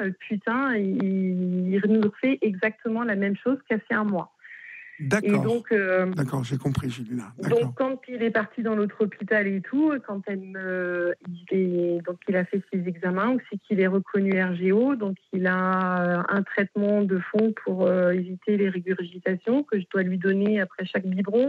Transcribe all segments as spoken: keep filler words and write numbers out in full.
euh, putain, il, il nous refait exactement la même chose qu'il y a fait un mois. D'accord. Et donc, euh, D'accord, j'ai compris, Julina. D'accord. Donc, quand il est parti dans l'autre hôpital et tout, quand elle me, il est, donc il a fait ses examens, c'est qu'il est reconnu R G O, donc il a un traitement de fond pour euh, éviter les régurgitations que je dois lui donner après chaque biberon,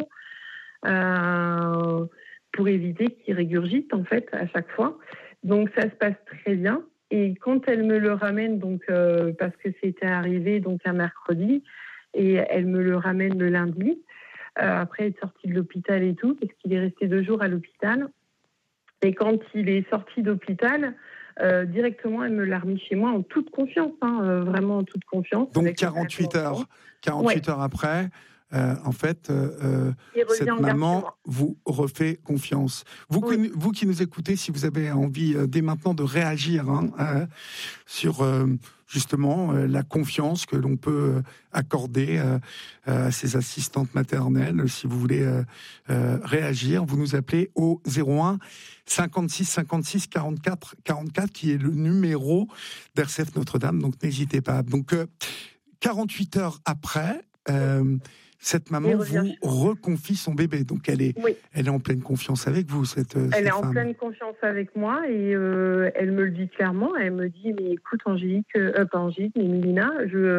euh, pour éviter qu'il régurgite en fait à chaque fois. Donc ça se passe très bien. Et quand elle me le ramène, donc euh, parce que c'était arrivé donc un mercredi, et elle me le ramène le lundi. Euh, après être sorti de l'hôpital et tout, parce qu'il est resté deux jours à l'hôpital. Et quand il est sorti d'hôpital, euh, directement, elle me l'a remis chez moi en toute confiance, hein, euh, vraiment en toute confiance. Donc quarante-huit heures, quarante-huit ouais. heures après, euh, en fait, euh, cette maman vous refait confiance. Vous, oui. vous qui nous écoutez, si vous avez envie euh, dès maintenant de réagir hein, euh, sur euh, justement euh, la confiance que l'on peut accorder euh, à ses assistantes maternelles, si vous voulez euh, euh, réagir, vous nous appelez au zéro un cinquante-six cinquante-six quarante-quatre quarante-quatre qui est le numéro d'R C F Notre-Dame. Donc n'hésitez pas. Donc euh, quarante-huit heures après. Euh, cette maman vous reconfie son bébé, donc elle est, oui. elle est en pleine confiance avec vous, cette, elle cette est femme. En pleine confiance avec moi et euh, elle me le dit clairement. Elle me dit mais écoute Angélique, euh, pas Angélique, mais Mélina, je,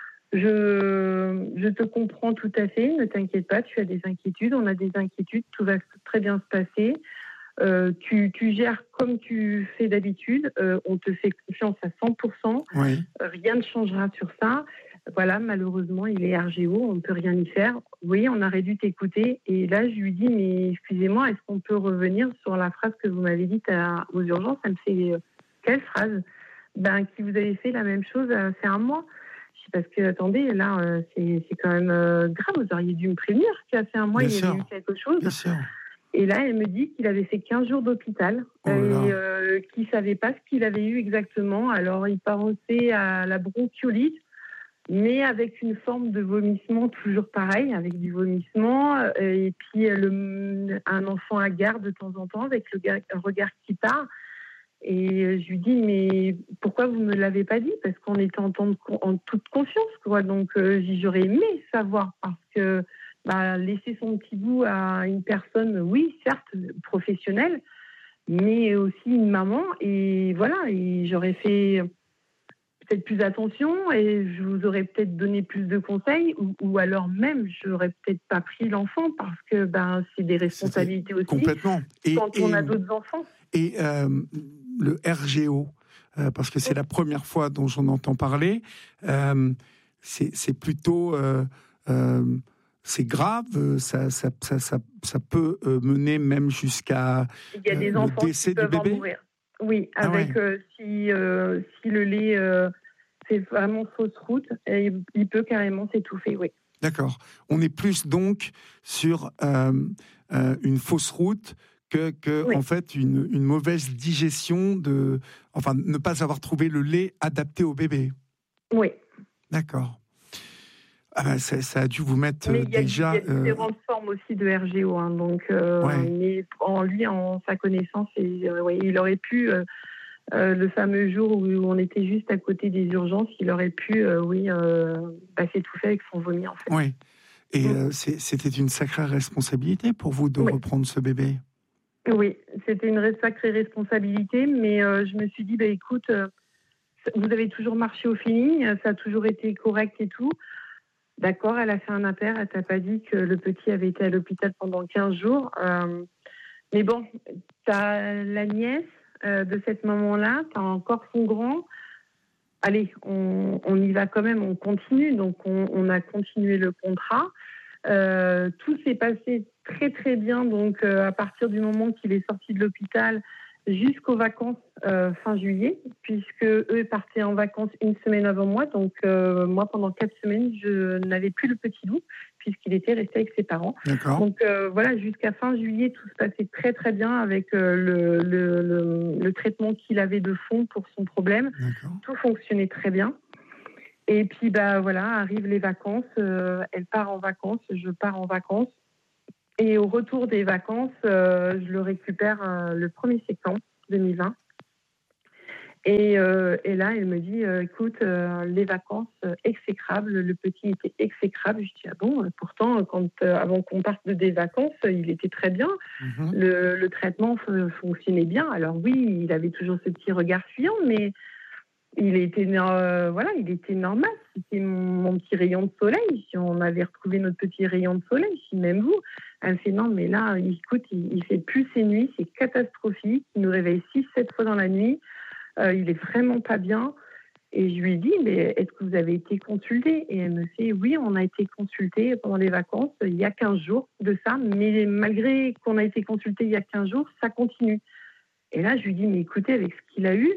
je, je te comprends tout à fait. Ne t'inquiète pas, tu as des inquiétudes, on a des inquiétudes, tout va très bien se passer. Euh, tu, tu gères comme tu fais d'habitude. Euh, on te fait confiance à cent pour cent. Oui. Rien ne changera sur ça. Voilà, malheureusement, il est R G O, on ne peut rien y faire. Oui, on aurait dû t'écouter. Et là, je lui dis, mais excusez-moi, est-ce qu'on peut revenir sur la phrase que vous m'avez dite à, aux urgences? Ça me fait... Euh, quelle phrase? Ben, qui vous avez fait la même chose euh, c'est un mois. Je dis, parce que, attendez, là, euh, c'est, c'est quand même euh, grave. Vous auriez dû me prévenir qu'il y a fait un mois, Bien il y sûr. avait eu quelque chose. Bien sûr. Et là, elle me dit qu'il avait fait quinze jours d'hôpital oh et euh, qu'il ne savait pas ce qu'il avait eu exactement. Alors, il pensait à la bronchiolite, mais avec une forme de vomissement toujours pareil, avec du vomissement. Et puis, le, un enfant hagard de temps en temps, avec le regard qui part. Et je lui dis, mais pourquoi vous ne me l'avez pas dit? Parce qu'on était en, temps de, en toute confiance, quoi. Donc, euh, j'aurais aimé savoir, parce que bah, laisser son petit bout à une personne, oui, certes, professionnelle, mais aussi une maman. Et voilà, et j'aurais fait peut-être plus attention et je vous aurais peut-être donné plus de conseils ou, ou alors même, j'aurais peut-être pas pris l'enfant parce que ben, c'est des responsabilités C'était aussi. Complètement. Et, quand et, on a d'autres enfants. Et euh, le R G O, euh, parce que c'est la première fois dont j'en entends parler, euh, c'est, c'est plutôt... Euh, euh, c'est grave, ça, ça, ça, ça, ça peut mener même jusqu'à Il y a des euh, enfants le décès qui peuvent du bébé. En mourir. Oui, ah avec ouais. euh, si, euh, si le lait, euh, c'est vraiment fausse route, et il peut carrément s'étouffer, oui. D'accord. On est plus donc sur euh, euh, une fausse route que, que oui. en fait, une, une mauvaise digestion, de, enfin, ne pas avoir trouvé le lait adapté au bébé. Oui. D'accord. Ah ben, ça, ça a dû vous mettre mais il y a, déjà... Il y a différentes euh... formes aussi de R G O. Hein, donc, euh, ouais. mais en lui, en sa connaissance, et, euh, ouais, il aurait pu, euh, euh, le fameux jour où on était juste à côté des urgences, il aurait pu, euh, oui, euh, bah, s'étouffer avec son vomi, en fait. Oui. Et mmh. euh, c'est, c'était une sacrée responsabilité pour vous de oui. reprendre ce bébé. Oui, c'était une sacrée responsabilité, mais euh, je me suis dit, bah, écoute, euh, vous avez toujours marché au feeling, ça a toujours été correct et tout. D'accord, elle a fait un impair, elle t'a pas dit que le petit avait été à l'hôpital pendant quinze jours. Euh, mais bon, t'as la nièce euh, de cette maman-là, t'as encore son grand. Allez, on, on y va quand même, on continue. Donc, on, on a continué le contrat. Euh, tout s'est passé très très bien, donc euh, à partir du moment qu'il est sorti de l'hôpital jusqu'aux vacances euh, fin juillet, puisque eux partaient en vacances une semaine avant moi, donc euh, moi pendant quatre semaines je n'avais plus le petit loup puisqu'il était resté avec ses parents. D'accord. Donc euh, voilà, jusqu'à fin juillet tout se passait très très bien avec euh, le, le, le, le traitement qu'il avait de fond pour son problème. D'accord. Tout fonctionnait très bien. Et puis, bah, voilà, arrivent les vacances, euh, elle part en vacances, je pars en vacances. Et au retour des vacances, euh, je le récupère euh, le premier septembre deux mille vingt. Et, euh, et là, elle me dit, euh, écoute, euh, les vacances, euh, exécrables, le petit était exécrable. Je dis, ah bon, euh, pourtant, quand, euh, avant qu'on parte de des vacances, il était très bien. Mmh. Le, le traitement f- fonctionnait bien. Alors oui, il avait toujours ce petit regard fuyant, mais il était, euh, voilà, il était normal. C'était mon, mon petit rayon de soleil. Si on avait retrouvé notre petit rayon de soleil, si même vous. Elle me fait, non, mais là, écoute, il, il fait plus ses nuits, c'est catastrophique. Il nous réveille six, sept fois dans la nuit. Euh, il est vraiment pas bien. Et je lui ai dit, mais est-ce que vous avez été consulté? Et elle me fait, oui, on a été consulté pendant les vacances, il y a quinze jours de ça, mais malgré qu'on a été consulté il y a quinze jours, ça continue. Et là, je lui dis, mais écoutez, avec ce qu'il a eu,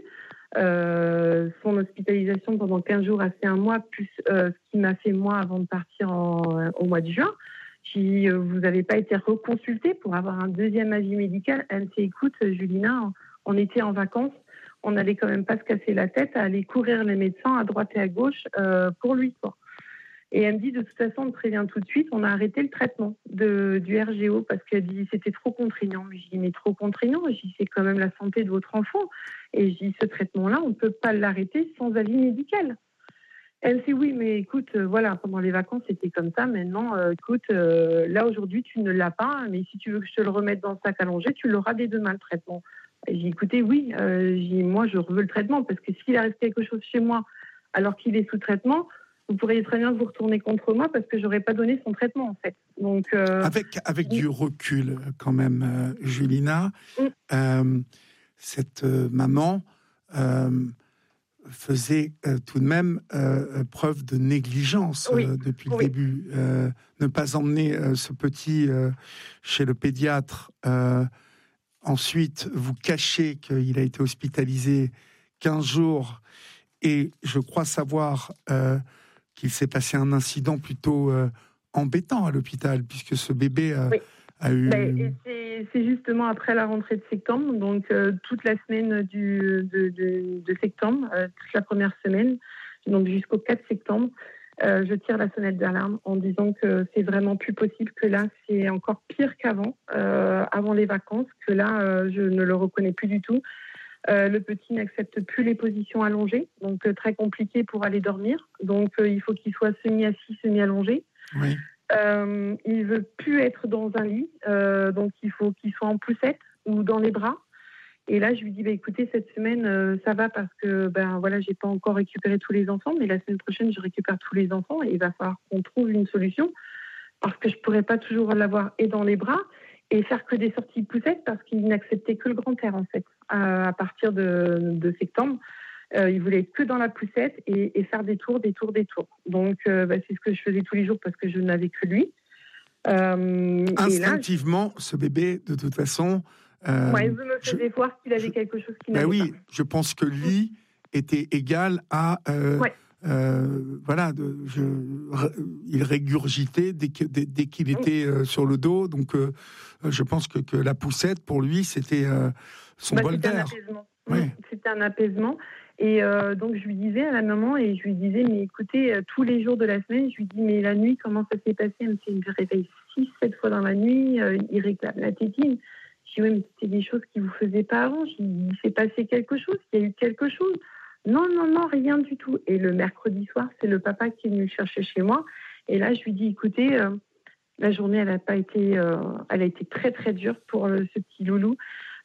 euh, son hospitalisation pendant quinze jours a fait un mois, plus euh, ce qu'il m'a fait moi avant de partir en, au mois de juin. Si euh, vous n'avez pas été reconsulté pour avoir un deuxième avis médical, elle me fait, écoute, Julina, on était en vacances, on n'allait quand même pas se casser la tête à aller courir les médecins à droite et à gauche euh, pour lui, quoi. Et elle me dit, de toute façon, on te prévient tout de suite, on a arrêté le traitement de, du R G O parce qu'elle dit c'était trop contraignant. Je dis, mais trop contraignant, je dis, c'est quand même la santé de votre enfant. Et je dis, ce traitement-là, on ne peut pas l'arrêter sans avis médical. Elle me dit, oui, mais écoute, euh, voilà, pendant les vacances, c'était comme ça. Maintenant, euh, écoute, euh, là, aujourd'hui, tu ne l'as pas, mais si tu veux que je te le remette dans le sac à langer, tu l'auras dès demain, le traitement. Et j'ai dit, écoutez, oui, euh, j'ai dit, moi, je veux le traitement parce que s'il reste quelque chose chez moi alors qu'il est sous traitement, vous pourriez très bien vous retourner contre moi parce que j'aurais pas donné son traitement, en fait. Donc, euh, avec avec du recul, quand même, euh, Julina, mm. euh, cette euh, maman euh, faisait euh, tout de même euh, preuve de négligence oui. euh, depuis le oui. début. Euh, ne pas emmener euh, ce petit euh, chez le pédiatre, euh, ensuite vous cacher qu'il a été hospitalisé quinze jours, et je crois savoir euh, qu'il s'est passé un incident plutôt euh, embêtant à l'hôpital, puisque ce bébé a, oui. a eu... Ben, c'est, c'est justement après la rentrée de septembre, donc euh, toute la semaine du, de, de, de septembre, euh, toute la première semaine, donc jusqu'au quatre septembre, euh, je tire la sonnette d'alarme en disant que c'est vraiment plus possible, que là c'est encore pire qu'avant, euh, avant les vacances, que là euh, je ne le reconnais plus du tout. Euh, le petit n'accepte plus les positions allongées, donc euh, très compliqué pour aller dormir. Donc euh, il faut qu'il soit semi-assis, semi-allongé. Oui. Euh, il veut plus être dans un lit, euh, donc il faut qu'il soit en poussette ou dans les bras. Et là, je lui dis, bah, écoutez, cette semaine, euh, ça va parce que ben voilà, j'ai pas encore récupéré tous les enfants, mais la semaine prochaine, je récupère tous les enfants et il va falloir qu'on trouve une solution parce que je pourrais pas toujours l'avoir et dans les bras et faire que des sorties poussettes parce qu'il n'acceptait que le grand air en fait. À, à partir de, de septembre, euh, il voulait être que dans la poussette et, et faire des tours, des tours, des tours. Donc euh, bah, c'est ce que je faisais tous les jours parce que je n'avais que lui. Euh, Instinctivement, là, je... ce bébé, de toute façon. Euh, ouais, je me faisais je, voir qu'il avait je, quelque chose qui n'allait bah oui, pas. Je pense que lit était égal à. Euh, ouais. Euh, voilà, de, je, il régurgitait dès, que, dès, dès qu'il était euh, sur le dos, donc euh, je pense que, que la poussette pour lui c'était euh, son bah, bol c'était d'air. Un apaisement. Ouais. C'était un apaisement. Et euh, donc je lui disais à la maman, et je lui disais, mais écoutez, euh, tous les jours de la semaine, je lui dis, mais la nuit, comment ça s'est passé? Elle me fait, il me réveille six, sept fois dans la nuit, euh, il réclame la tétine. Je dis, oui, mais c'était des choses qui vous faisaient pas avant. Je dis, il s'est passé quelque chose, il y a eu quelque chose. Non, non, non, rien du tout. Et le mercredi soir, c'est le papa qui est venu le chercher chez moi. Et là, je lui dis, écoutez, euh, la journée, elle a pas été, euh, elle a été très, très dure pour euh, ce petit loulou.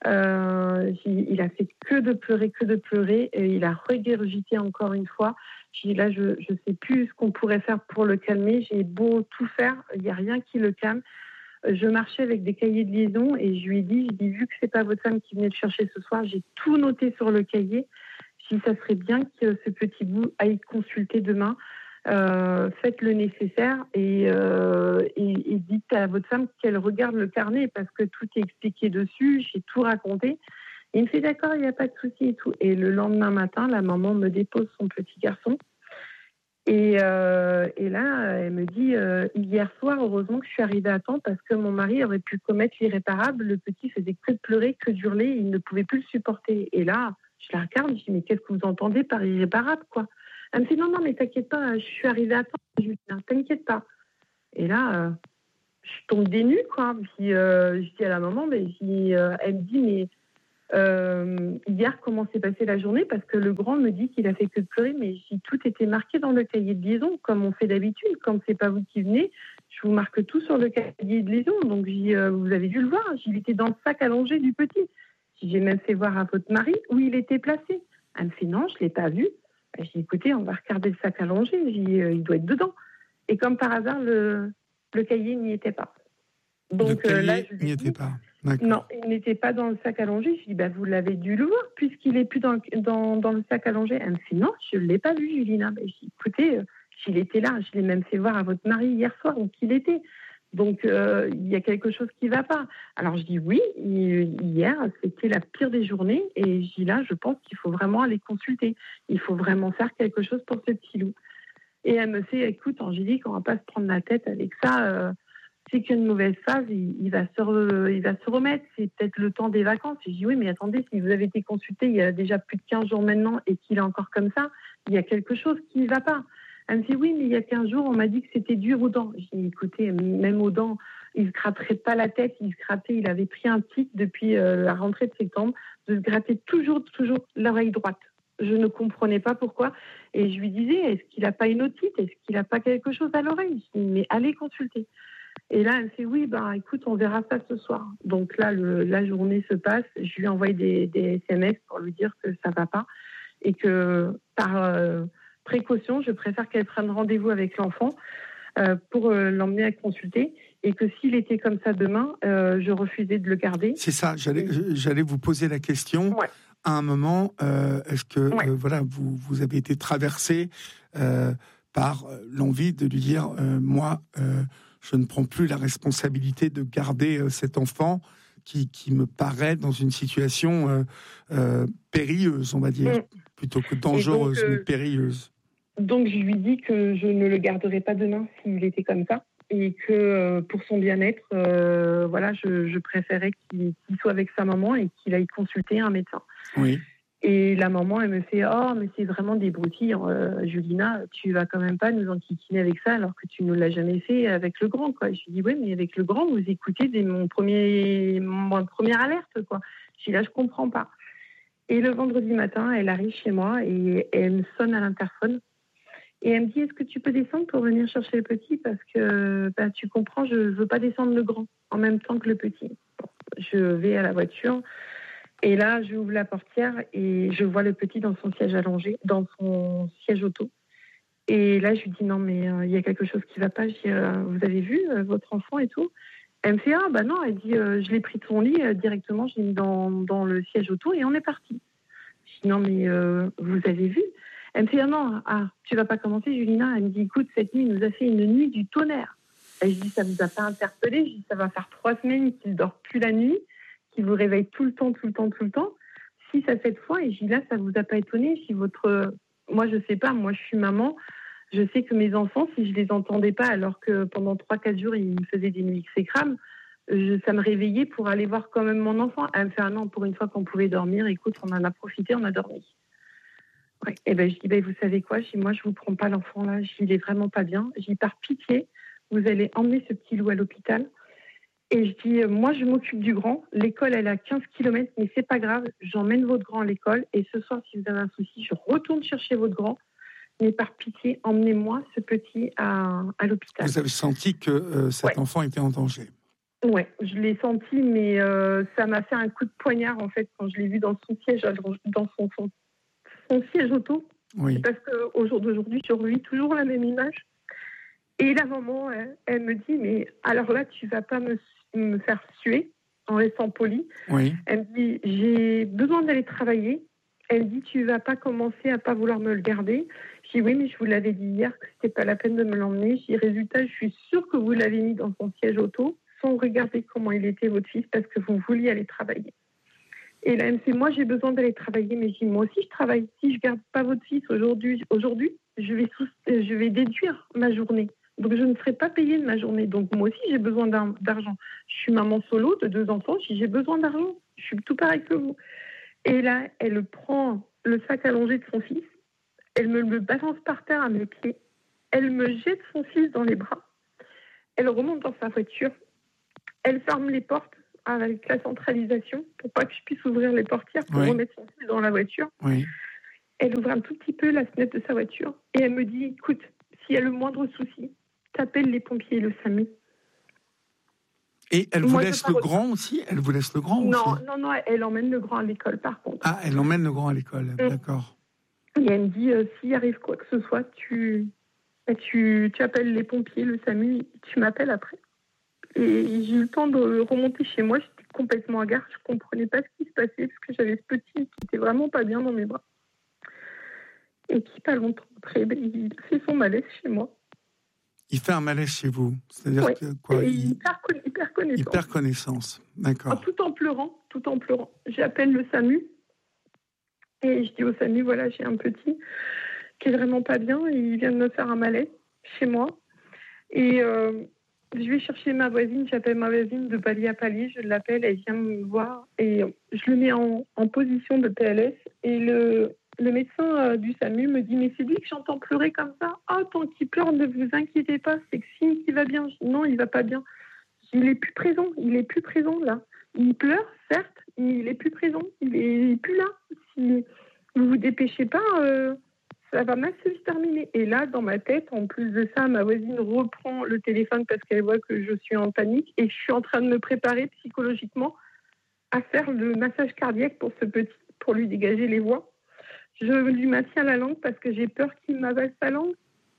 Euh, il a fait que de pleurer, que de pleurer. Et il a regurgité encore une fois. Je dis, là, je ne sais plus ce qu'on pourrait faire pour le calmer. J'ai beau tout faire, il n'y a rien qui le calme. Je marchais avec des cahiers de liaison et je lui ai dit, je dis, vu que c'est pas votre femme qui venait le chercher ce soir, j'ai tout noté sur le cahier. Si ça serait bien que ce petit bout aille consulter demain, euh, faites le nécessaire et, euh, et, et dites à votre femme qu'elle regarde le carnet parce que tout est expliqué dessus, j'ai tout raconté. Et il me fait d'accord, il n'y a pas de souci et tout. Et le lendemain matin, la maman me dépose son petit garçon. Et, euh, et là, elle me dit, euh, hier soir, heureusement que je suis arrivée à temps parce que mon mari aurait pu commettre l'irréparable. Le petit faisait que de pleurer, que d'hurler, il ne pouvait plus le supporter. Et là, je la regarde, je dis, mais qu'est-ce que vous entendez par irréparable, quoi? Elle me dit, non, non, mais t'inquiète pas, je suis arrivée à temps, Julien, t'inquiète pas. Et là, euh, je tombe des nues, quoi. Puis euh, je dis à la maman, mais je dis, euh, elle me dit, mais Euh, hier, comment s'est passée la journée? Parce que le grand me dit qu'il a fait que de pleurer, mais j'ai tout était marqué dans le cahier de liaison, comme on fait d'habitude. Quand c'est pas vous qui venez, je vous marque tout sur le cahier de liaison. Donc, j'ai, euh, vous avez dû le voir. Il était dans le sac allongé du petit. J'ai même fait voir à votre mari où il était placé. Elle me fait non, je l'ai pas vu. J'ai dit écoutez, on va regarder le sac allongé. J'ai dit, euh, il doit être dedans. Et comme par hasard, le, le cahier n'y était pas. Donc, le cahier euh, là, je n'y était pas. D'accord. Non, il n'était pas dans le sac allongé. Je dis, bah, vous l'avez dû le voir, puisqu'il n'est plus dans, dans, dans le sac allongé. Elle me fait, non, je ne l'ai pas vu, Julina. Ben, je dis, écoutez, euh, il était là. Je l'ai même fait voir à votre mari hier soir où qu'il était. Donc, euh, il y a quelque chose qui ne va pas. Alors, je dis, oui, hier, c'était la pire des journées. Et je dis, là, je pense qu'il faut vraiment aller consulter. Il faut vraiment faire quelque chose pour ce petit loup. Et elle me fait, écoute, Angélique, on ne va pas se prendre la tête avec ça. Euh, c'est qu'une mauvaise phase, il, il, va se re, il va se remettre. C'est peut-être le temps des vacances. Et je dis, oui, mais attendez, si vous avez été consulté il y a déjà plus de quinze jours maintenant et qu'il est encore comme ça, il y a quelque chose qui ne va pas. Elle me dit, oui, mais il y a quinze jours, on m'a dit que c'était dur aux dents. Je dis, écoutez, même aux dents, il ne se gratterait pas la tête. Il se grattait, il avait pris un tic depuis euh, la rentrée de septembre, de se gratter toujours, toujours l'oreille droite. Je ne comprenais pas pourquoi. Et je lui disais, est-ce qu'il n'a pas une otite? Est-ce qu'il n'a pas quelque chose à l'oreille? Je dis, mais allez consulter. Et là, elle me fait, oui, ben, écoute, on verra ça ce soir. Donc là, le, la journée se passe. Je lui ai envoyé des, des S M S pour lui dire que ça ne va pas et que par euh, précaution, je préfère qu'elle prenne rendez-vous avec l'enfant euh, pour euh, l'emmener à consulter et que s'il était comme ça demain, euh, je refusais de le garder. C'est ça, j'allais, et... j'allais vous poser la question. Ouais. À un moment, euh, est-ce que ouais. euh, voilà, vous, vous avez été traversé euh, par l'envie de lui dire, euh, moi, euh, je ne prends plus la responsabilité de garder euh, cet enfant qui, qui me paraît dans une situation euh, euh, périlleuse, on va dire, mmh. plutôt que dangereuse, donc, euh, mais périlleuse. Donc, je lui dis que je ne le garderai pas demain s'il était comme ça. Et que euh, pour son bien-être, euh, voilà, je, je préférais qu'il, qu'il soit avec sa maman et qu'il aille consulter un médecin. Oui. Et la maman, elle me fait « Oh, mais c'est vraiment des broutilles, euh, Julina, tu vas quand même pas nous enquiquiner avec ça alors que tu ne l'as jamais fait avec le grand. » quoi. Je lui dis « Oui, mais avec le grand, vous écoutez dès mon premier, mon première alerte. » quoi. Je dis « Là, je comprends pas. » Et le vendredi matin, elle arrive chez moi et elle me sonne à l'interphone. Et elle me dit, est-ce que tu peux descendre pour venir chercher le petit? Parce que bah, tu comprends, je ne veux pas descendre le grand en même temps que le petit. Bon, je vais à la voiture et là, j'ouvre la portière et je vois le petit dans son siège allongé, dans son siège auto. Et là, je lui dis, non, mais il euh, y a quelque chose qui ne va pas. Je dis, euh, vous avez vu euh, votre enfant et tout? Elle me fait, ah, bah non, elle dit, euh, je l'ai pris de son lit euh, directement, je l'ai mis dans, dans le siège auto et on est parti. Je dis, non, mais euh, vous avez vu? Elle me fait, ah non, ah, tu vas pas commencer, Julina. Elle me dit, écoute, cette nuit, il nous a fait une nuit du tonnerre. Et je dis, ça vous a pas interpellé? Je dis, ça va faire trois semaines qu'il dort plus la nuit, qu'il vous réveille tout le temps, tout le temps, tout le temps. Six à sept fois. Et je dis, là, ça vous a pas étonné? Si votre, moi, je sais pas, moi, je suis maman. Je sais que mes enfants, si je les entendais pas, alors que pendant trois, quatre jours, ils me faisaient des nuits exécrables, je, ça me réveillait pour aller voir quand même mon enfant. Elle me fait, ah non, pour une fois qu'on pouvait dormir, écoute, on en a profité, on a dormi. Ouais. Et ben, je dis, ben, vous savez quoi? Je dis, moi, je vous prends pas l'enfant là. Je dis, il est vraiment pas bien. Je dis, par pitié, vous allez emmener ce petit loup à l'hôpital. Et je dis, moi, je m'occupe du grand. L'école, elle est à quinze kilomètres, mais c'est pas grave. J'emmène votre grand à l'école. Et ce soir, si vous avez un souci, je retourne chercher votre grand. Mais par pitié, emmenez-moi ce petit à, à l'hôpital. Vous avez senti que euh, cet ouais. enfant était en danger? Ouais, je l'ai senti, mais euh, ça m'a fait un coup de poignard, en fait, quand je l'ai vu dans son siège, dans son fond. Son siège auto, oui. Parce qu'au jour d'aujourd'hui, je revis toujours la même image. Et la maman, elle, elle me dit, mais alors là, tu ne vas pas me, me faire suer en restant polie. Oui. Elle me dit, j'ai besoin d'aller travailler. Elle me dit, tu ne vas pas commencer à ne pas vouloir me le garder. Je dis, oui, mais je vous l'avais dit hier que ce n'était pas la peine de me l'emmener. Je dis, résultat, je suis sûre que vous l'avez mis dans son siège auto sans regarder comment il était, votre fils, parce que vous vouliez aller travailler. Et là, elle me fait, moi, j'ai besoin d'aller travailler, mais je dis, moi aussi, je travaille. Si je ne garde pas votre fils aujourd'hui, aujourd'hui je, vais sous, je vais déduire ma journée. Donc, je ne serai pas payée de ma journée. Donc, moi aussi, j'ai besoin d'argent. Je suis maman solo de deux enfants. Je dis, j'ai besoin d'argent. Je suis tout pareil que vous. Et là, elle prend le sac allongé de son fils. Elle me le balance par terre à mes pieds. Elle me jette son fils dans les bras. Elle remonte dans sa voiture. Elle ferme les portes avec la centralisation pour pas que je puisse ouvrir les portières pour oui. remettre son fils dans la voiture. Oui. Elle ouvre un tout petit peu la fenêtre de sa voiture et elle me dit, écoute, s'il y a le moindre souci, t'appelles les pompiers et le SAMU. Et elle vous Moi, laisse le grand aussi Elle vous laisse le grand non, aussi Non, non, elle emmène le grand à l'école par contre. Ah, elle emmène le grand à l'école, mmh. D'accord. Et elle me dit, euh, s'il arrive quoi que ce soit, tu, tu, tu appelles les pompiers, le SAMU, tu m'appelles après. Et j'ai eu le temps de remonter chez moi, j'étais complètement hagarde, je ne comprenais pas ce qui se passait, parce que j'avais ce petit qui n'était vraiment pas bien dans mes bras. Et qui, pas longtemps après, il fait son malaise chez moi. Il fait un malaise chez vous, c'est-à-dire ouais. que quoi il... il, perd, il perd connaissance. Il perd connaissance, d'accord. Tout en pleurant, tout en pleurant. J'appelle le SAMU et je dis au SAMU, voilà, j'ai un petit qui est vraiment pas bien et il vient de me faire un malaise chez moi. Et euh, je vais chercher ma voisine, j'appelle ma voisine de palier à palier, je l'appelle, elle vient me voir et je le mets en, en position de P L S et le... Le médecin euh, du SAMU me dit « Mais c'est lui que j'entends pleurer comme ça. Ah, tant qu'il pleure, ne vous inquiétez pas, c'est que signe qu'il va bien. » Non, il va pas bien. Il est plus présent, il est plus présent là. Il pleure, certes, mais il est plus présent. Il est plus là. Si vous vous dépêchez pas, euh, ça va mal se terminer. Et là, dans ma tête, en plus de ça, ma voisine reprend le téléphone parce qu'elle voit que je suis en panique et je suis en train de me préparer psychologiquement à faire le massage cardiaque pour ce petit, pour lui dégager les voies. Je lui maintiens la langue parce que j'ai peur qu'il m'avale sa langue.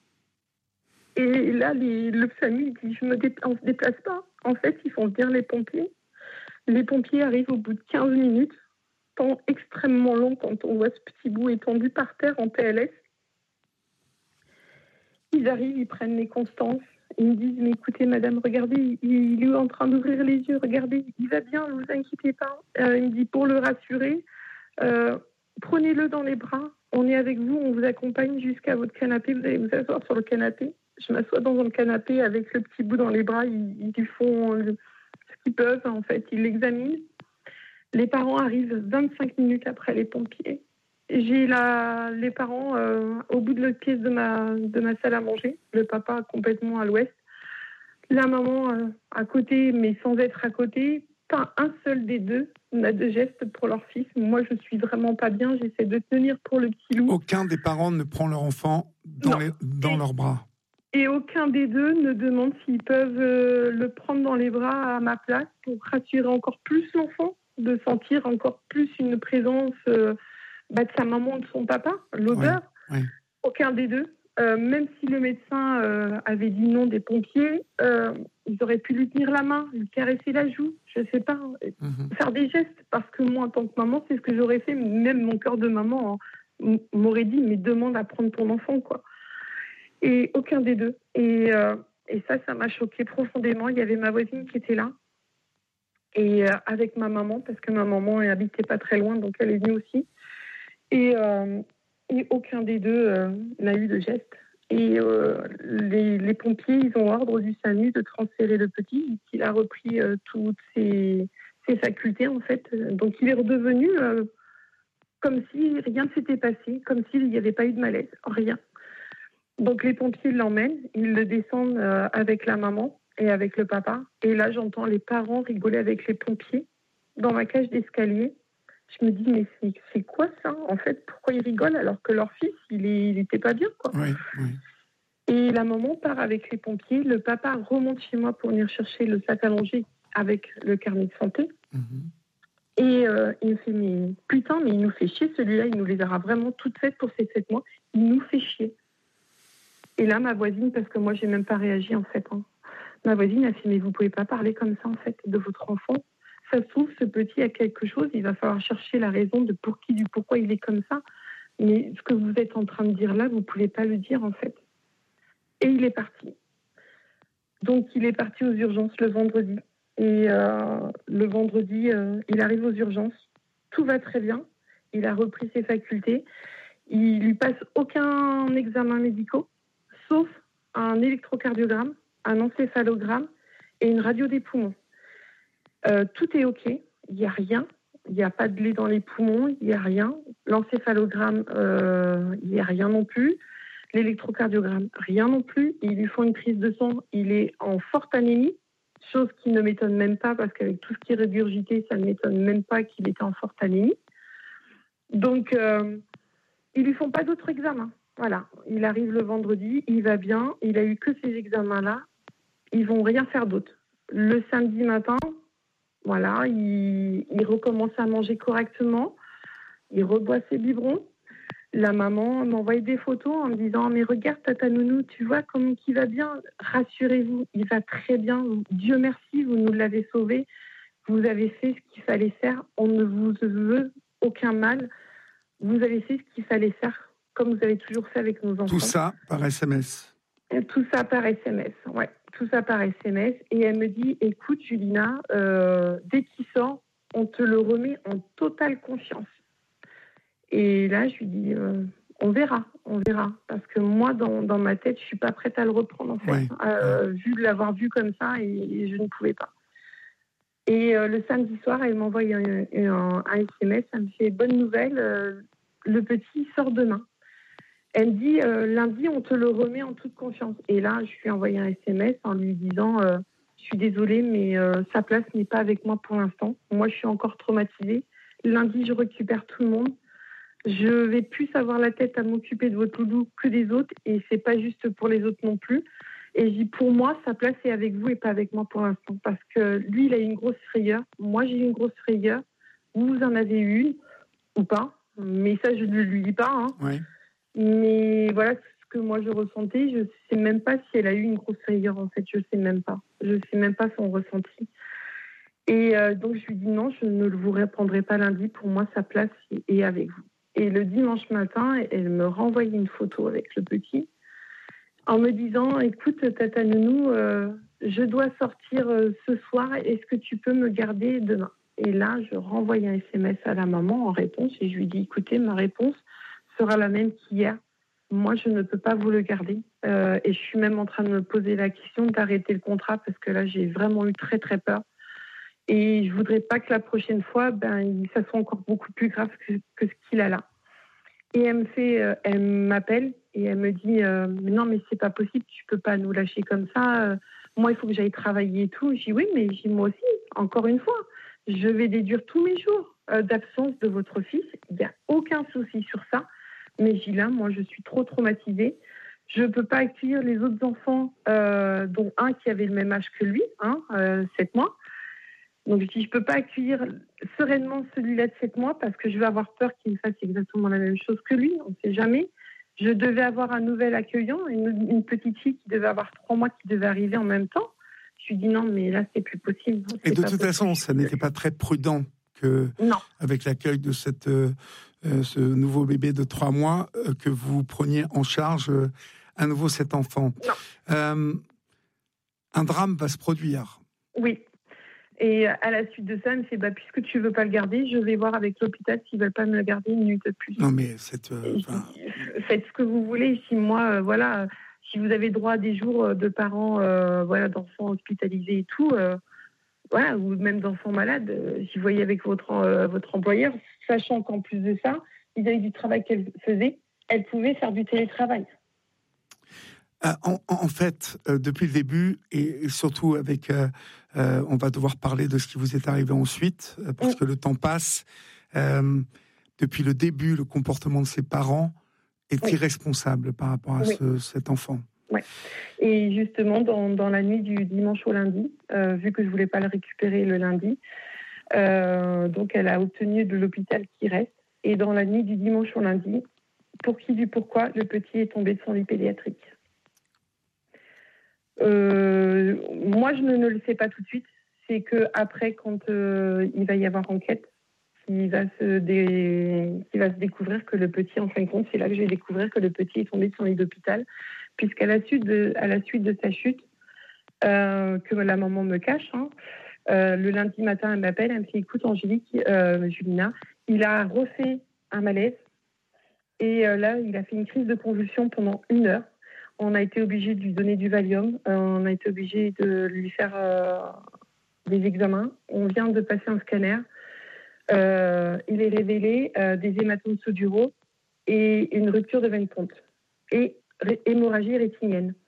Et là, les, le SAMU dit je me dé, on ne se déplace pas. En fait, ils font venir les pompiers. Les pompiers arrivent au bout de quinze minutes, temps extrêmement long quand on voit ce petit bout étendu par terre en P L S. Ils arrivent, ils prennent les constances. Ils me disent mais écoutez, madame, regardez, il, il est en train d'ouvrir les yeux. Regardez, il va bien, ne vous inquiétez pas. Euh, il me dit pour le rassurer. Euh, Prenez-le dans les bras, on est avec vous, on vous accompagne jusqu'à votre canapé, vous allez vous asseoir sur le canapé. Je m'assois dans un canapé avec le petit bout dans les bras, ils, ils font ce qu'ils peuvent, en fait, ils l'examinent. Les parents arrivent vingt-cinq minutes après les pompiers. J'ai la, les parents euh, au bout de l'autre pièce de ma, de ma salle à manger, le papa complètement à l'ouest, la maman euh, à côté, mais sans être à côté. Pas un seul des deux n'a de geste pour leur fils. Moi, je suis vraiment pas bien. J'essaie de tenir pour le petit loup. Aucun des parents ne prend leur enfant dans, les, dans et, leurs bras. Et aucun des deux ne demande s'ils peuvent euh, le prendre dans les bras à ma place pour rassurer encore plus l'enfant, de sentir encore plus une présence euh, bah, de sa maman ou de son papa, l'odeur. Oui, oui. Aucun des deux. Euh, même si le médecin euh, avait dit non des pompiers, euh, ils auraient pu lui tenir la main, lui caresser la joue, je sais pas, mm-hmm. faire des gestes. Parce que moi, en tant que maman, c'est ce que j'aurais fait. Même mon cœur de maman hein, m'aurait dit, mais demande à prendre ton enfant, quoi. Et aucun des deux. Et, euh, et ça, ça m'a choquée profondément. Il y avait ma voisine qui était là, et euh, avec ma maman, parce que ma maman habitait pas très loin, donc elle est venue aussi. Et euh, Et aucun des deux euh, n'a eu de geste. Et euh, les, les pompiers, ils ont ordre du SAMU de transférer le petit, qu'il a repris euh, toutes ses, ses facultés, en fait. Donc, il est redevenu euh, comme si rien ne s'était passé, comme s'il n'y avait pas eu de malaise, rien. Donc, les pompiers l'emmènent, ils le descendent euh, avec la maman et avec le papa. Et là, j'entends les parents rigoler avec les pompiers dans ma cage d'escalier. Je me dis, mais c'est, c'est quoi ça? En fait, pourquoi ils rigolent alors que leur fils, il n'était pas bien, quoi. Oui, oui. Et la maman part avec les pompiers. Le papa remonte chez moi pour venir chercher le sac à manger avec le carnet de santé. Mm-hmm. Et euh, il me fait, mais putain, mais il nous fait chier celui-là. Il nous les aura vraiment toutes faites pour ces sept mois. Il nous fait chier. Et là, ma voisine, parce que moi, j'ai même pas réagi, en fait. Hein. Ma voisine a fait, mais vous pouvez pas parler comme ça, en fait, de votre enfant. Ça se trouve, ce petit a quelque chose, il va falloir chercher la raison de pour qui, du pourquoi il est comme ça. Mais ce que vous êtes en train de dire là, vous ne pouvez pas le dire, en fait. Et il est parti. Donc, il est parti aux urgences le vendredi. Et euh, le vendredi, euh, il arrive aux urgences. Tout va très bien. Il a repris ses facultés. Il lui passe aucun examen médical, sauf un électrocardiogramme, un encéphalogramme et une radio des poumons. Euh, tout est OK, il n'y a rien, il n'y a pas de lait dans les poumons, il n'y a rien. L'encéphalogramme, euh, il n'y a rien non plus. L'électrocardiogramme, rien non plus. Ils lui font une prise de sang, il est en forte anémie. chose qui ne m'étonne même pas parce qu'avec tout ce qui est régurgité, ça ne m'étonne même pas qu'il était en forte anémie. Donc, euh, ils lui font pas d'autres examens. Voilà, il arrive le vendredi, il va bien, il a eu que ces examens-là, ils vont rien faire d'autre. Le samedi matin, voilà, il, il recommence à manger correctement, il reboit ses biberons. La maman m'envoie des photos en me disant « Mais regarde, Tata Nounou, tu vois comment il va bien. Rassurez-vous, il va très bien. Dieu merci, vous nous l'avez sauvé. Vous avez fait ce qu'il fallait faire. On ne vous veut aucun mal. Vous avez fait ce qu'il fallait faire, comme vous avez toujours fait avec nos enfants. » Tout ça par S M S. Tout ça par S M S, ouais. Tout ça par S M S. Et elle me dit « Écoute, Julina, euh, dès qu'il sort, on te le remet en totale confiance. » Et là, je lui dis, euh, on verra, on verra. Parce que moi, dans, dans ma tête, je ne suis pas prête à le reprendre, en fait. Ouais. Euh, vu de l'avoir vu comme ça, et, et je ne pouvais pas. Et euh, le samedi soir, elle m'envoie un, un, un S M S, elle me fait, bonne nouvelle, euh, le petit sort demain. Elle me dit, euh, lundi, on te le remet en toute confiance. Et là, je lui ai envoyé un S M S en lui disant, euh, je suis désolée, mais euh, sa place n'est pas avec moi pour l'instant. Moi, je suis encore traumatisée. Lundi, je récupère tout le monde. Je vais plus avoir la tête à m'occuper de votre loulou que des autres, et c'est pas juste pour les autres non plus. Et je dis, pour moi, sa place est avec vous et pas avec moi pour l'instant, parce que lui, il a une grosse frayeur. Moi, j'ai une grosse frayeur. Vous en avez une ou pas, mais ça, je ne lui dis pas. Hein. Oui. Mais voilà ce que moi je ressentais. Je sais même pas si elle a eu une grosse frayeur, en fait. Je sais même pas. Je sais même pas son ressenti. Et euh, donc, je lui dis non, je ne vous répondrai pas lundi. Pour moi, sa place est avec vous. Et le dimanche matin, elle me renvoyait une photo avec le petit en me disant « Écoute, Tata Nounou, euh, je dois sortir euh, ce soir. Est-ce que tu peux me garder demain ?» Et là, je renvoie un S M S à la maman en réponse et je lui dis « Écoutez, ma réponse sera la même qu'hier. Moi, je ne peux pas vous le garder. Euh, et je suis même en train de me poser la question d'arrêter le contrat parce que là, j'ai vraiment eu très, très peur. Et je voudrais pas que la prochaine fois, ben, ça soit encore beaucoup plus grave que, que ce qu'il a là. » Et elle me fait, euh, elle m'appelle et elle me dit euh, non mais c'est pas possible, tu peux pas nous lâcher comme ça. Euh, moi il faut que j'aille travailler et tout. Je dis oui mais je dis, moi aussi, encore une fois, je vais déduire tous mes jours euh, d'absence de votre fils. Il n'y a aucun souci sur ça. Mais je dis là, moi je suis trop traumatisée. Je peux pas accueillir les autres enfants, euh, dont un qui avait le même âge que lui, hein, euh, sept mois. Donc, je dis, je ne peux pas accueillir sereinement celui-là de sept mois parce que je vais avoir peur qu'il me fasse exactement la même chose que lui. On ne sait jamais. Je devais avoir un nouvel accueillant, une, une petite fille qui devait avoir trois mois qui devait arriver en même temps. Je lui dis non, mais là, c'est plus possible. Et de toute façon, ça n'était pas très prudent que, non. avec l'accueil de cette, euh, ce nouveau bébé de trois mois, euh, que vous preniez en charge euh, à nouveau cet enfant. Euh, un drame va se produire. Oui. Et à la suite de ça, elle me fait bah, puisque tu ne veux pas le garder, je vais voir avec l'hôpital s'ils ne veulent pas me le garder une minute de plus. Non, mais cette, euh, enfin... faites ce que vous voulez. Si moi, euh, voilà, si vous avez droit à des jours de parents, euh, voilà, d'enfants hospitalisés et tout, euh, voilà, ou même d'enfants malades, euh, si vous voyez avec votre, euh, votre employeur, sachant qu'en plus de ça, vis-à-vis du travail qu'elle faisait, elle pouvait faire du télétravail. En, en fait, euh, depuis le début, et surtout avec, euh, euh, on va devoir parler de ce qui vous est arrivé ensuite, euh, parce mmh. que le temps passe. Euh, depuis le début, le comportement de ses parents est oui. irresponsable par rapport à oui. ce, cet enfant. Ouais. Et justement, dans, dans la nuit du dimanche au lundi, euh, vu que je voulais pas le récupérer le lundi, euh, donc elle a obtenu de l'hôpital qu'il reste. Et dans la nuit du dimanche au lundi, pour qui du pourquoi, le petit est tombé de son lit pédiatrique. Euh, moi, je ne, ne le sais pas tout de suite. C'est que après, quand euh, il va y avoir enquête, il va se dé... il va se découvrir que le petit, en fin de compte, c'est là que je vais découvrir que le petit est tombé de son lit d'hôpital, puisqu'à la suite de, à la suite de sa chute, euh, que la maman me cache, hein, euh, le lundi matin, elle m'appelle, elle me fait écoute, Angélique, euh, Julina, il a refait un malaise et euh, là, il a fait une crise de convulsion pendant une heure. On a été obligé de lui donner du Valium. Euh, on a été obligé de lui faire euh, des examens. On vient de passer un scanner. Euh, il est révélé euh, des hématomes soduraux et une rupture de veine ponte et ré- hémorragie rétinienne.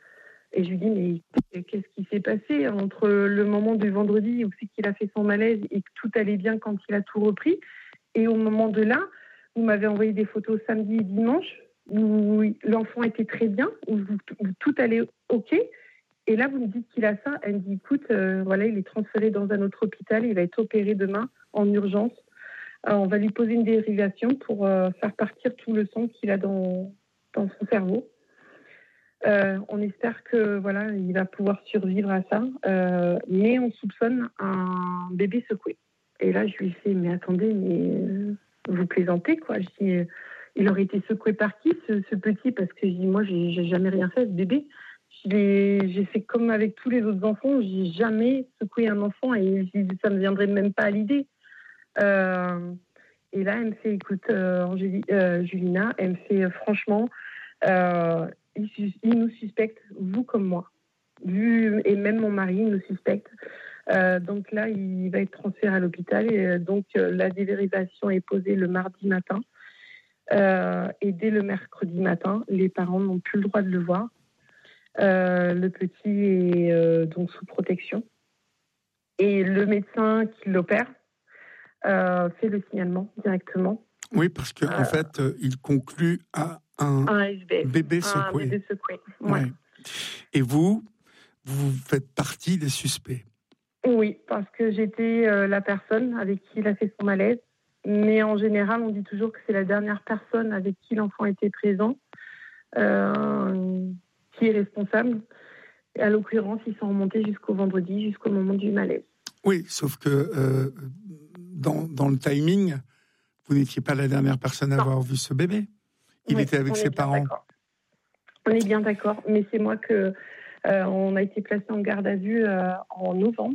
Et je lui dis, mais qu'est-ce qui s'est passé entre le moment du vendredi où c'est qu'il a fait son malaise et que tout allait bien quand il a tout repris, et au moment de là, vous m'avez envoyé des photos samedi et dimanche où l'enfant était très bien, où, où tout allait OK. Et là, vous me dites qu'il a ça. Elle me dit, écoute, euh, voilà, il est transféré dans un autre hôpital, il va être opéré demain en urgence. Alors, on va lui poser une dérivation pour euh, faire partir tout le sang qu'il a dans, dans son cerveau. Euh, on espère que voilà, il va pouvoir survivre à ça, euh, mais on soupçonne un bébé secoué. Et là, je lui ai fait, mais attendez, mais euh, vous plaisantez, quoi. Je dis, euh, il aurait été secoué par qui, ce, ce petit? Parce que je dis, moi, j'ai, j'ai jamais rien fait, ce bébé. J'ai fait comme avec tous les autres enfants, j'ai jamais secoué un enfant et ça ne me viendrait même pas à l'idée. Euh, et là, elle me fait, écoute, euh, Angélie, euh, Julina, elle me fait, euh, franchement, euh, il, il nous suspecte, vous comme moi. Vu, et même mon mari nous suspecte. Euh, donc là, il va être transféré à l'hôpital. Et euh, donc, euh, la dérivation est posée le mardi matin. Euh, et dès le mercredi matin, les parents n'ont plus le droit de le voir. Euh, le petit est euh, donc sous protection. Et le médecin qui l'opère euh, fait le signalement directement. Oui, parce qu'en euh, en fait, euh, il conclut à un, un S B, bébé secoué. Un bébé secoué. Ouais. Ouais. Et vous, vous faites partie des suspects. Oui, parce que j'étais euh, la personne avec qui il a fait son malaise. Mais en général, on dit toujours que c'est la dernière personne avec qui l'enfant était présent euh, qui est responsable. Et à l'occurrence, ils sont remontés jusqu'au vendredi, jusqu'au moment du malaise. Oui, sauf que euh, dans, dans le timing, vous n'étiez pas la dernière personne à non. avoir vu ce bébé. Il oui, était avec ses parents. D'accord. On est bien d'accord, mais c'est moi que euh, on a été placé en garde à vue euh, en novembre.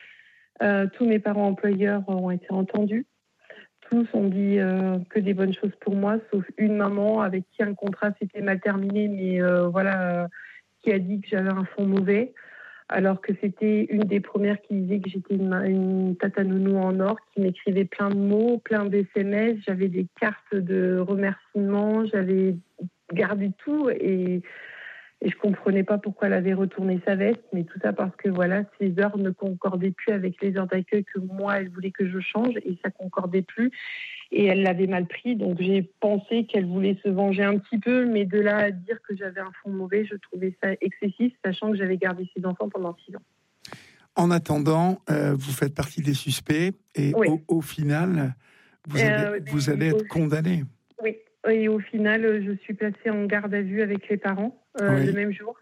Euh, tous mes parents employeurs ont été entendus. Tous ont dit euh, que des bonnes choses pour moi, sauf une maman avec qui un contrat s'était mal terminé, mais euh, voilà, euh, qui a dit que j'avais un fond mauvais, alors que c'était une des premières qui disait que j'étais une, une tata nounou en or, qui m'écrivait plein de mots, plein d'S M S, j'avais des cartes de remerciements, j'avais gardé tout et, et je comprenais pas pourquoi elle avait retourné sa veste, mais tout ça parce que voilà, ses heures ne concordaient plus avec les heures d'accueil que moi, elle voulait que je change et ça concordait plus. Et elle l'avait mal pris, donc j'ai pensé qu'elle voulait se venger un petit peu, mais de là à dire que j'avais un fond mauvais, je trouvais ça excessif, sachant que j'avais gardé six enfants pendant six ans. En attendant, euh, vous faites partie des suspects, et oui. au, au final, vous allez, euh, vous allez être condamné. Oui, et au final, je suis placée en garde à vue avec les parents euh, oui. le même jour.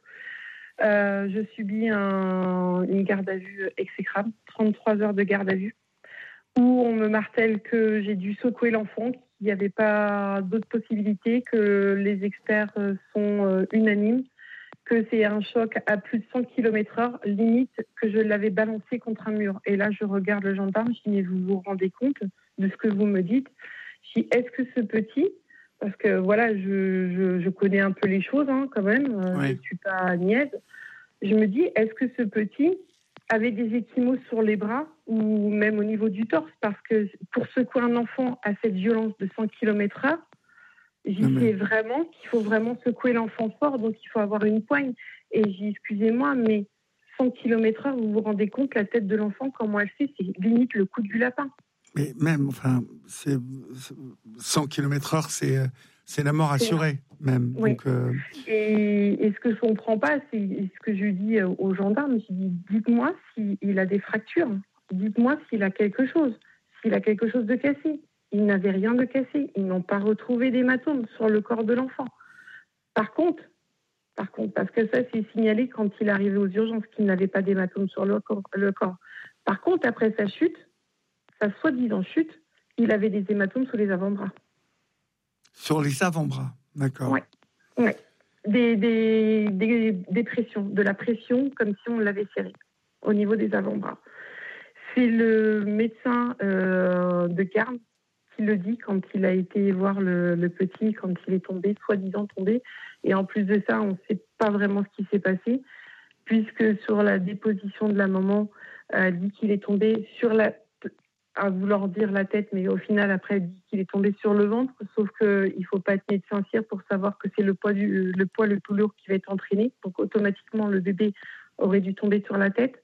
Euh, je subis un, une garde à vue exécrable, trente-trois heures de garde à vue, où on me martèle que j'ai dû secouer l'enfant, qu'il n'y avait pas d'autres possibilités, que les experts sont unanimes, que c'est un choc à plus de cent kilomètres heure, limite que je l'avais balancé contre un mur. Et là, je regarde le gendarme, je dis, mais vous vous rendez compte de ce que vous me dites? Je dis, est-ce que ce petit, parce que voilà, je, je, je connais un peu les choses hein, quand même, oui. Je ne suis pas niaise, je me dis, est-ce que ce petit avait des ecchymoses sur les bras ou même au niveau du torse, parce que pour secouer un enfant à cette violence de cent kilomètres heure, j'y mais... sais vraiment qu'il faut vraiment secouer l'enfant fort, donc il faut avoir une poigne. Et j'ai dit, excusez-moi, mais cent kilomètres heure, vous vous rendez compte, la tête de l'enfant, comment elle fait, c'est limite le coup du lapin. Mais même, enfin, c'est cent kilomètres heure, c'est, c'est la mort assurée, même. Oui. Donc, euh... et, et ce que je ne comprends pas, c'est ce que je dis aux gendarmes. Je dis, dites-moi s'il a des fractures. Dites-moi s'il a quelque chose. S'il a quelque chose de cassé. Il n'avait rien de cassé. Ils n'ont pas retrouvé d'hématome sur le corps de l'enfant. Par contre, par contre, parce que ça, c'est signalé quand il est arrivé aux urgences qu'il n'avait pas d'hématome sur le corps, le corps. Par contre, après sa chute, sa soi-disant chute, il avait des hématomes sur les avant-bras. Sur les avant-bras, d'accord. Oui, ouais. des, des, des, des pressions, de la pression comme si on l'avait serré au niveau des avant-bras. C'est le médecin euh, de garde qui le dit quand il a été voir le, le petit, quand il est tombé, soi-disant tombé. Et en plus de ça, on ne sait pas vraiment ce qui s'est passé, puisque sur la déposition de la maman, elle dit qu'il est tombé sur la, à vouloir dire la tête, mais au final, après, elle dit qu'il est tombé sur le ventre, sauf qu'il ne faut pas être médecin cire pour savoir que c'est le poids, du, le poids le plus lourd qui va être entraîné. Donc, automatiquement, le bébé aurait dû tomber sur la tête.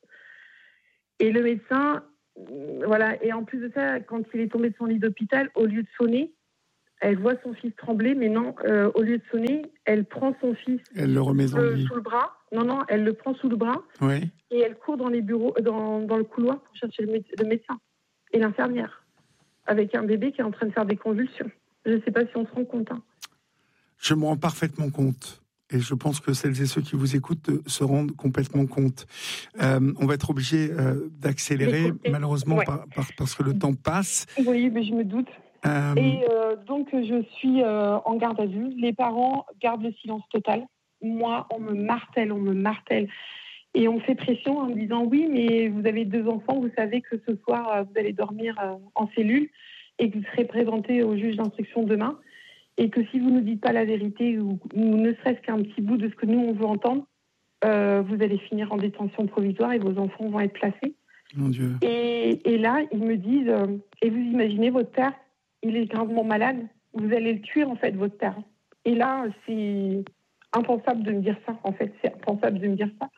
Et le médecin, voilà, et en plus de ça, quand il est tombé de son lit d'hôpital, au lieu de sonner, elle voit son fils trembler, mais non, euh, au lieu de sonner, elle prend son fils elle le remet dans le lit. sous le bras. Non, non, elle le prend sous le bras, oui. Et elle court dans les bureaux, dans, dans le couloir pour chercher le, méde- le médecin et l'infirmière, avec un bébé qui est en train de faire des convulsions. Je ne sais pas si on se rend compte. Hein. Je me rends parfaitement compte. Et je pense que celles et ceux qui vous écoutent se rendent complètement compte. Euh, on va être obligé euh, d'accélérer, Écoutez, malheureusement, ouais. par, par, parce que le temps passe. Oui, mais je me doute. Euh... Et euh, donc, je suis euh, en garde à vue. Les parents gardent le silence total. Moi, on me martèle, on me martèle. Et on me fait pression en me disant « Oui, mais vous avez deux enfants, vous savez que ce soir, vous allez dormir en cellule et que vous serez présenté au juge d'instruction demain. Et que si vous ne nous dites pas la vérité ou, ou ne serait-ce qu'un petit bout de ce que nous, on veut entendre, euh, vous allez finir en détention provisoire et vos enfants vont être placés. » Mon Dieu. Et, et là, ils me disent euh, « Et vous imaginez, votre père, il est gravement malade, vous allez le tuer en fait, votre père. » Et là, c'est impensable de me dire ça, en fait, c'est impensable de me dire ça.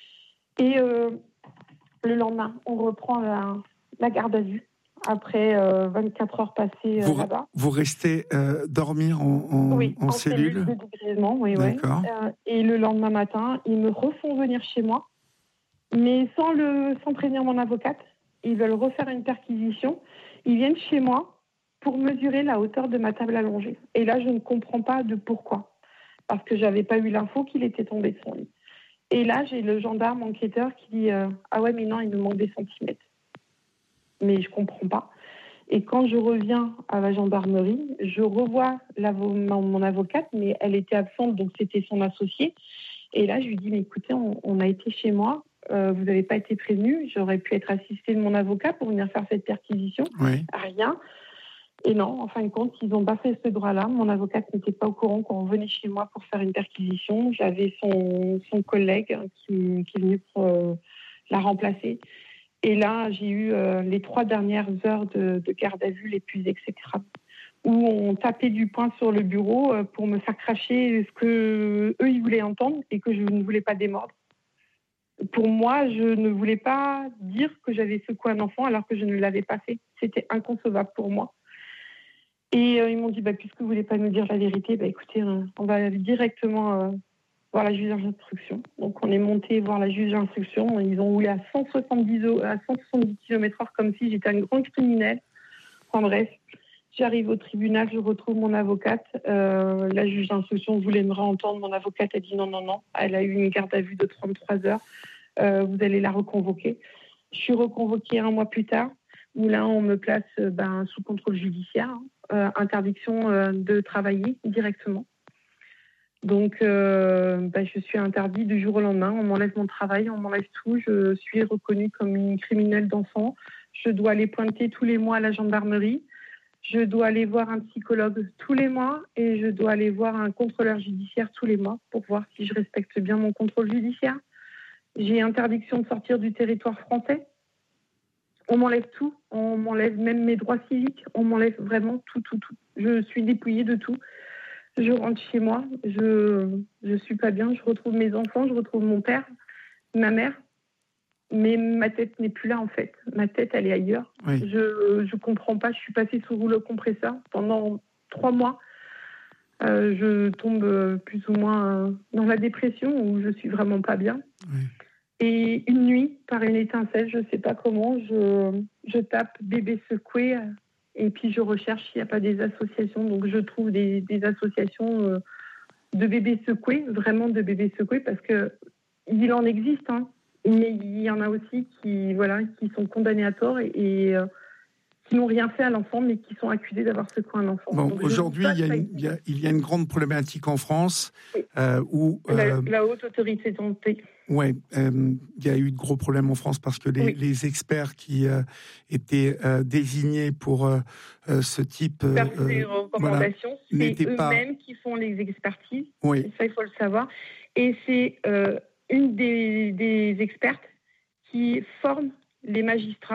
Et euh, le lendemain, on reprend la, la garde à vue. Après euh, vingt-quatre heures passées euh, vous, là-bas. Vous restez euh, dormir en, en, oui, en, en cellule, cellule de dégrisement, oui, D'accord. oui. Euh, et le lendemain matin, ils me refont venir chez moi, mais sans, le, sans prévenir mon avocate. Ils veulent refaire une perquisition. Ils viennent chez moi pour mesurer la hauteur de ma table allongée. Et là, je ne comprends pas de pourquoi. Parce que je n'avais pas eu l'info qu'il était tombé de son lit. Et là, j'ai le gendarme enquêteur qui dit euh, « Ah ouais, mais non, il me manque des centimètres. » Mais je ne comprends pas. Et quand je reviens à la gendarmerie, je revois mon, mon avocate, mais elle était absente, donc c'était son associé. Et là, je lui dis « Mais écoutez, on, on a été chez moi, euh, vous n'avez pas été prévenu, j'aurais pu être assistée de mon avocat pour venir faire cette perquisition. Oui. » Rien. Et non, en fin de compte, ils n'ont pas fait ce droit-là. Mon avocate n'était pas au courant qu'on venait chez moi pour faire une perquisition. J'avais son, son collègue qui, qui est venu pour euh, la remplacer. Et là, j'ai eu euh, les trois dernières heures de, de garde à vue les plus exécrables, où on tapait du poing sur le bureau euh, pour me faire cracher ce que eux ils voulaient entendre et que je ne voulais pas démordre. Pour moi, je ne voulais pas dire que j'avais secoué un enfant alors que je ne l'avais pas fait. C'était inconcevable pour moi. Et euh, ils m'ont dit, bah, puisque vous ne voulez pas nous dire la vérité, bah, écoutez, euh, on va directement euh, voir la juge d'instruction. Donc, on est monté voir la juge d'instruction. Ils ont roulé à cent soixante-dix, à cent soixante-dix kilomètres heure comme si j'étais un grand criminel. En bref, j'arrive au tribunal, je retrouve mon avocate. Euh, la juge d'instruction voulait me réentendre. Mon avocate a dit non, non, non. Elle a eu une garde à vue de trente-trois heures. Euh, vous allez la reconvoquer. Je suis reconvoquée un mois plus tard, où là, on me place euh, ben, sous contrôle judiciaire. Hein. Euh, interdiction euh, de travailler directement. Donc, euh, bah, je suis interdite du jour au lendemain. On m'enlève mon travail, on m'enlève tout. Je suis reconnue comme une criminelle d'enfant. Je dois aller pointer tous les mois à la gendarmerie. Je dois aller voir un psychologue tous les mois et je dois aller voir un contrôleur judiciaire tous les mois pour voir si je respecte bien mon contrôle judiciaire. J'ai interdiction de sortir du territoire français. On m'enlève tout, on m'enlève même mes droits civiques, on m'enlève vraiment tout, tout, tout. Je suis dépouillée de tout. Je rentre chez moi, je je suis pas bien, je retrouve mes enfants, je retrouve mon père, ma mère, mais ma tête n'est plus là en fait. Ma tête, elle est ailleurs. Oui. Je je comprends pas, je suis passée sous rouleau compresseur pendant trois mois. Euh, je tombe plus ou moins dans la dépression où je suis vraiment pas bien. Oui. Et une nuit, par une étincelle, je ne sais pas comment, je, je tape bébé secoué et puis je recherche s'il n'y a pas des associations. Donc je trouve des, des associations de bébés secoués, vraiment de bébés secoués, parce qu'il en existe, hein, mais il y en a aussi qui, voilà, qui sont condamnés à tort et, et euh, qui n'ont rien fait à l'enfant, mais qui sont accusés d'avoir secoué un enfant. Bon, Donc, aujourd'hui, il y, a une, il, y a, il y a une grande problématique en France oui. euh, où... La, euh, la haute autorité de santé. Oui, euh, il y a eu de gros problèmes en France parce que les, oui. les experts qui euh, étaient euh, désignés pour euh, euh, ce type... Faire ces recommandations, voilà, c'est eux-mêmes pas... qui font les expertises. Oui. Ça, il faut le savoir. Et c'est euh, une des, des expertes qui forme les magistrats,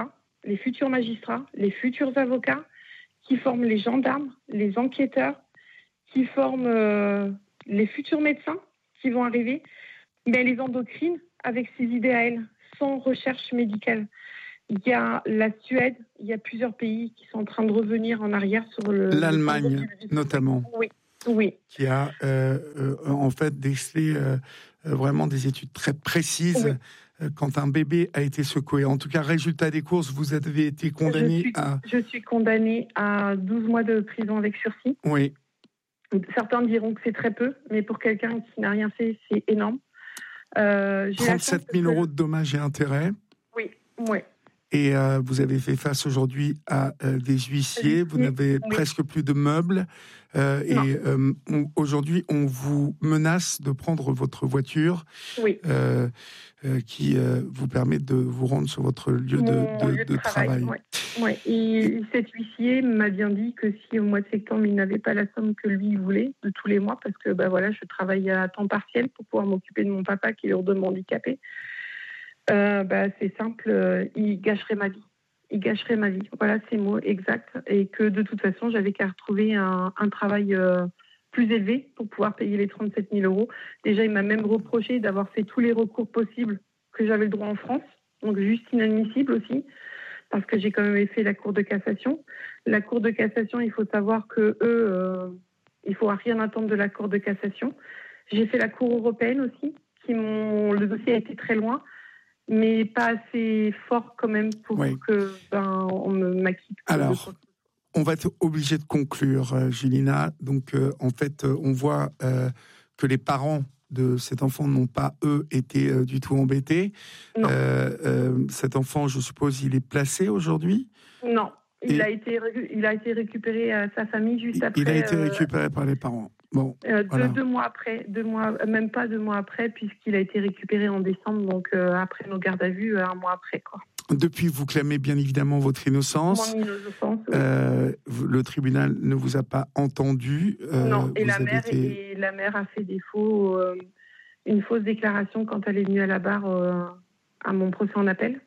les futurs magistrats, les futurs avocats, qui forment les gendarmes, les enquêteurs, qui forment euh, les futurs médecins qui vont arriver, mais les endocrines avec ses idées à elle, sans recherche médicale. Il y a la Suède, il y a plusieurs pays qui sont en train de revenir en arrière sur le... L'Allemagne, le notamment. Oui, oui. Qui a, euh, euh, en fait, décelé euh, vraiment des études très précises oui. euh, quand un bébé a été secoué. En tout cas, résultat des courses, vous avez été condamné je suis, à... Je suis condamnée à douze mois de prison avec sursis. Oui. Certains diront que c'est très peu, mais pour quelqu'un qui n'a rien fait, c'est énorme. Euh, trente-sept mille euros de dommages et intérêts. Oui, oui. Et euh, vous avez fait face aujourd'hui à euh, des huissiers, vous n'avez oui. presque plus de meubles. Euh, et euh, on, aujourd'hui, on vous menace de prendre votre voiture oui. euh, euh, qui euh, vous permet de vous rendre sur votre lieu de, de, lieu de, de travail. travail. Ouais. Ouais. Et, et cet huissier m'a bien dit que si au mois de septembre, il n'avait pas la somme que lui voulait de tous les mois, parce que bah, voilà, je travaille à temps partiel pour pouvoir m'occuper de mon papa qui est lourdement handicapé, Euh, bah, c'est simple, euh, il gâcherait ma vie. Il gâcherait ma vie. Voilà, c'est le mot exact. Et que de toute façon, j'avais qu'à retrouver un, un travail euh, plus élevé pour pouvoir payer les trente-sept mille euros. Déjà, il m'a même reproché d'avoir fait tous les recours possibles que j'avais le droit en France. Donc, juste inadmissible aussi, parce que j'ai quand même fait la Cour de cassation. La Cour de cassation, il faut savoir que eux, euh, il ne faut rien attendre de la Cour de cassation. J'ai fait la Cour européenne aussi, qui m'ont... le dossier a été très loin, mais pas assez fort quand même pour oui. que ben on me m'acquitte. Alors, on va être obligé de conclure, euh, Julina. Donc, euh, en fait, euh, on voit euh, que les parents de cet enfant n'ont pas, eux, été euh, du tout embêtés. Non. Euh, euh, cet enfant, je suppose, il est placé aujourd'hui ? Non, il, Et a été, il a été récupéré à sa famille juste après. Il a été récupéré euh, par les parents. Bon, euh, voilà. deux, deux mois après, deux mois, même pas deux mois après, puisqu'il a été récupéré en décembre, donc euh, après nos gardes à vue, un mois après, quoi. Depuis, vous clamez bien évidemment votre innocence. Mon innocence, oui. euh, le tribunal ne vous a pas entendu. Euh, non, et la, mère, été... et la mère a fait défaut, euh, une fausse déclaration quand elle est venue à la barre euh, à mon procès en appel.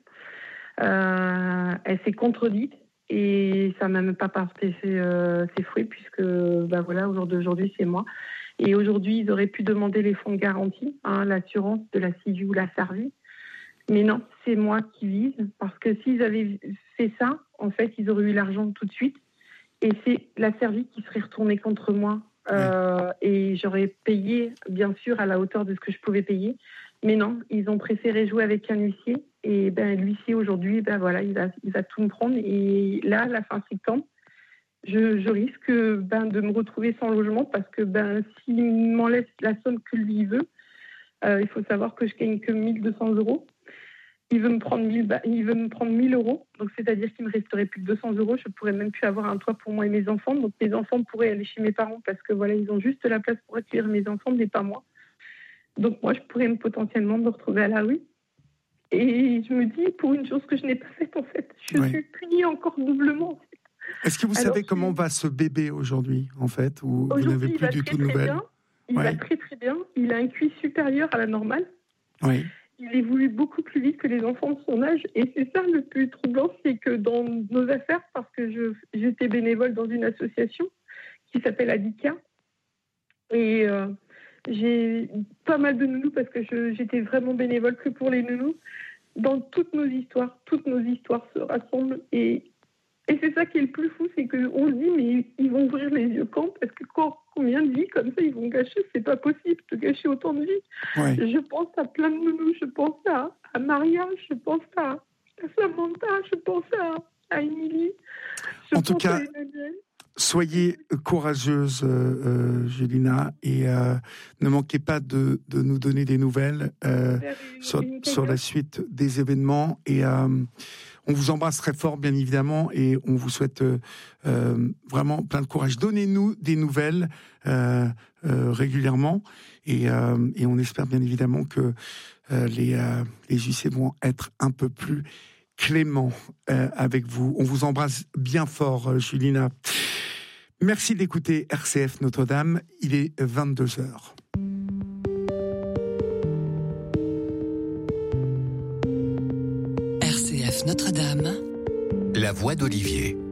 Euh, elle s'est contredite. Et ça m'a même pas porté ses, euh, ses fruits, puisque bah voilà, au jour d'aujourd'hui, c'est moi. Et aujourd'hui, ils auraient pu demander les fonds de garantie, hein, l'assurance de la C I V ou la S A R V I. Mais non, c'est moi qui vise, parce que s'ils avaient fait ça, en fait, ils auraient eu l'argent tout de suite. Et c'est la S A R V I qui serait retournée contre moi. Euh, oui. Et j'aurais payé, bien sûr, à la hauteur de ce que je pouvais payer. Mais non, ils ont préféré jouer avec un huissier. Et ben, l'huissier, aujourd'hui, ben, voilà, il, va, il va tout me prendre. Et là, à la fin septembre, je, je risque ben, de me retrouver sans logement parce que ben, s'il m'enlève la somme que lui veut, euh, il faut savoir que je gagne que mille deux cents euros. Il veut me prendre mille, il veut me prendre mille euros. Donc, c'est-à-dire qu'il me resterait plus que deux cents euros. Je ne pourrais même plus avoir un toit pour moi et mes enfants. Donc, mes enfants pourraient aller chez mes parents parce que voilà, ils ont juste la place pour accueillir mes enfants, mais pas moi. Donc, moi, je pourrais me, potentiellement me retrouver à la rue. Et je me dis, pour une chose que je n'ai pas faite, en fait, je oui. suis punie encore doublement. En fait. Est-ce que vous Alors, savez comment va ce bébé aujourd'hui, en fait, ou vous n'avez plus du très, tout de nouvelles? Bien. Il ouais. va très, très bien. Il a un Q I supérieur à la normale. Oui. Il évolue beaucoup plus vite que les enfants de son âge. Et c'est ça le plus troublant, c'est que dans nos affaires, parce que je, j'étais bénévole dans une association qui s'appelle Adika, et euh, j'ai pas mal de nounous parce que je, j'étais vraiment bénévole que pour les nounous. Dans toutes nos histoires, toutes nos histoires se rassemblent. Et, et c'est ça qui est le plus fou, c'est qu'on se dit, mais ils vont ouvrir les yeux quand? Parce que quand, combien de vies comme ça ils vont gâcher? C'est pas possible de gâcher autant de vies. Ouais. Je pense à plein de nounous, je pense à, à Maria, je pense à, à Samantha, je pense à, à Émilie. En tout cas, soyez courageuse, euh, Julina, et euh, ne manquez pas de, de nous donner des nouvelles euh, sur, sur la suite des événements. Et euh, on vous embrasse très fort, bien évidemment, et on vous souhaite euh, euh, vraiment plein de courage. Donnez-nous des nouvelles euh, euh, régulièrement, et, euh, et on espère bien évidemment que euh, les, euh, les huissiers vont être un peu plus cléments euh, avec vous. On vous embrasse bien fort, Julina. Merci d'écouter R C F Notre-Dame, il est vingt-deux heures. R C F Notre-Dame, La voix d'Olivier.